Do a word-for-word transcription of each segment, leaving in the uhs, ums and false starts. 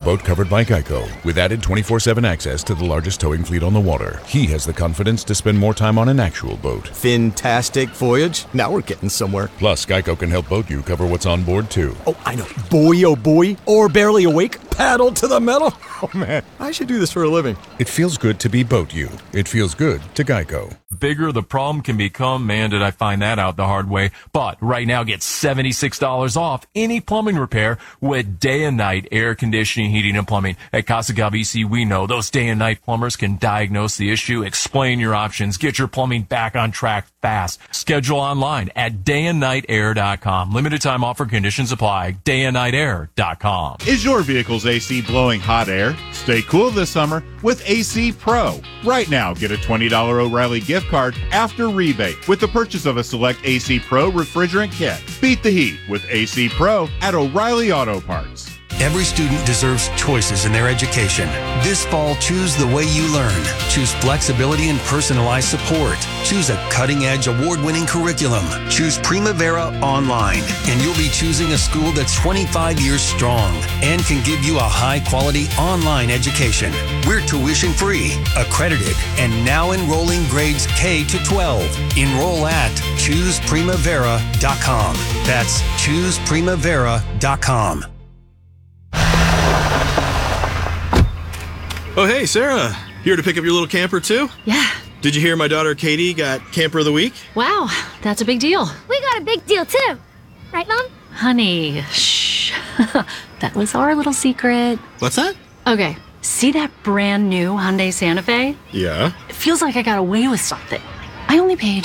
boat covered by Geico, with added twenty-four seven access to the largest towing fleet on the water. He has the confidence to spend more time on an actual boat. Fantastic voyage. Now we're getting somewhere. Plus, Geico can help boat you cover what's on board, too. Oh, I know. Boy, oh boy. Or barely awake. Paddle to the metal. Oh, man. I should do this for a living. It feels good to be boat you. It feels good to Geico. Bigger the problem can become, man, did I find that out the hard way. But right now, get seventy-six dollars off any plumbing repair with day and night air conditioning, heating, and plumbing. At Casa Galvisi, we know those day and night plumbers can diagnose the issue, explain your options, get your plumbing back on track fast. Schedule online at day and night air dot com. Limited time offer, conditions apply. day and night air dot com. Is your vehicle's A C blowing hot air? Stay cool this summer with A C Pro. Right now, get a twenty dollars O'Reilly gift card after rebate with the purchase of a select A C Pro refrigerant kit. Beat the heat with A C Pro at O'Reilly Auto Parts. Every student deserves choices in their education. This fall, choose the way you learn. Choose flexibility and personalized support. Choose a cutting-edge, award-winning curriculum. Choose Primavera Online, and you'll be choosing a school that's twenty-five years strong and can give you a high-quality online education. We're tuition-free, accredited, and now enrolling grades K to twelve. Enroll at choose primavera dot com. That's choose primavera dot com. Oh, hey, Sarah. Here to pick up your little camper, too? Yeah. Did you hear my daughter Katie got Camper of the Week? Wow, that's a big deal. We got a big deal, too. Right, Mom? Honey, shh. That was our little secret. What's that? Okay, see that brand new Hyundai Santa Fe? Yeah. It feels like I got away with something. I only paid...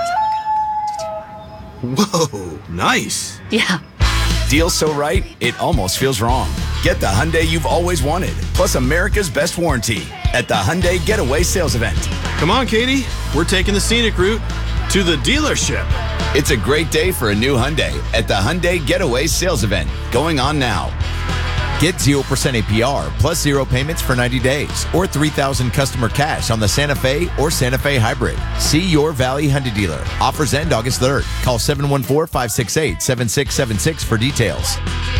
Whoa, nice. Yeah. Deal so right, it almost feels wrong. Get the Hyundai you've always wanted, plus America's best warranty at the Hyundai Getaway Sales Event. Come on, Katie. We're taking the scenic route to the dealership. It's a great day for a new Hyundai at the Hyundai Getaway Sales Event, going on now. Get zero percent A P R plus zero payments for ninety days or three thousand dollars customer cash on the Santa Fe or Santa Fe Hybrid. See your Valley Hyundai dealer. Offers end August third. Call seven one four, five six eight, seven six seven six for details.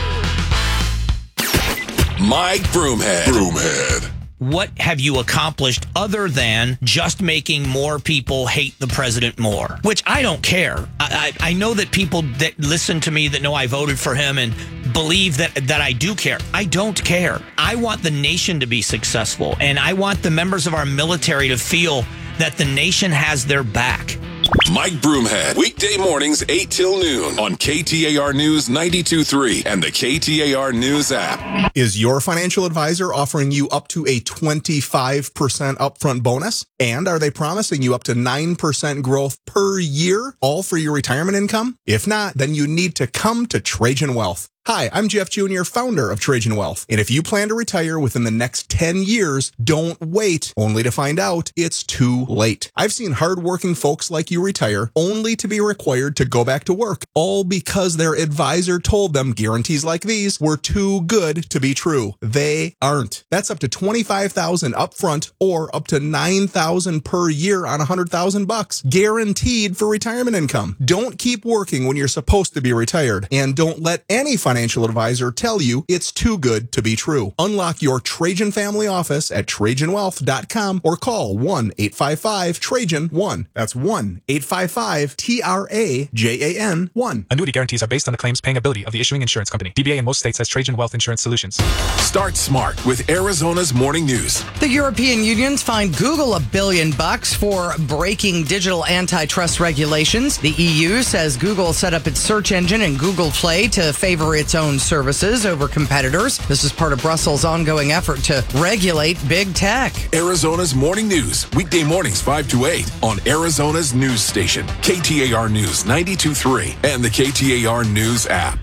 Mike Broomhead. Broomhead. What have you accomplished other than just making more people hate the president more? Which I don't care. I, I, I know that people that listen to me that know I voted for him and believe that, that I do care. I don't care. I want the nation to be successful, and I want the members of our military to feel that the nation has their back. Mike Broomhead, weekday mornings eight till noon on K T A R News ninety-two point three and the K T A R News app. Is your financial advisor offering you up to a twenty-five percent upfront bonus? And are they promising you up to nine percent growth per year, all for your retirement income? If not, then you need to come to Trajan Wealth. Hi, I'm Jeff Junior, founder of Trajan Wealth. And if you plan to retire within the next ten years, don't wait, only to find out it's too late. I've seen hardworking folks like you retire only to be required to go back to work, all because their advisor told them guarantees like these were too good to be true. They aren't. That's up to twenty-five thousand dollars upfront or up to nine thousand dollars per year on one hundred thousand bucks, guaranteed for retirement income. Don't keep working when you're supposed to be retired, and don't let any financial financial advisor tell you it's too good to be true. Unlock your Trajan family office at Trajan Wealth dot com or call one eight five five Trajan one. That's one eight five five T R A J A N one. Annuity guarantees are based on the claims paying ability of the issuing insurance company. D B A in most states has Trajan Wealth Insurance Solutions. Start smart with Arizona's Morning News. The European Union's fined Google a billion bucks for breaking digital antitrust regulations. The E U says Google set up its search engine and Google Play to favor its own services over competitors. This is part of Brussels' ongoing effort to regulate big tech. Arizona's Morning News, weekday mornings five to eight on Arizona's news station, K T A R News ninety-two point three and the K T A R News app.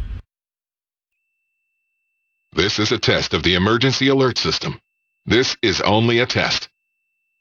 This is a test of the emergency alert system. This is only a test.